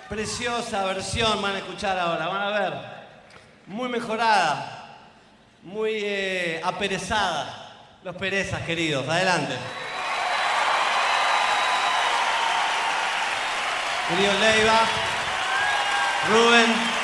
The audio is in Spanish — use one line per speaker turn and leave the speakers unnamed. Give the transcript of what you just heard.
Preciosa versión van a escuchar ahora, van a ver. Muy mejorada, muy aperezada. Los perezas, queridos. Adelante. Querido Leiva, Rubén.